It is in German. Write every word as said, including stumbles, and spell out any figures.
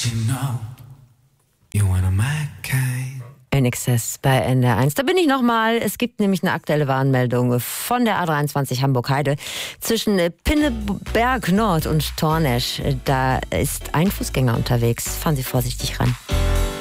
N X S bei N D R eins. Da bin ich nochmal. Es gibt nämlich eine aktuelle Warnmeldung von der A dreiundzwanzig Hamburg-Heide zwischen Pinneberg Nord und Tornesch. Da ist ein Fußgänger unterwegs. Fahren Sie vorsichtig ran.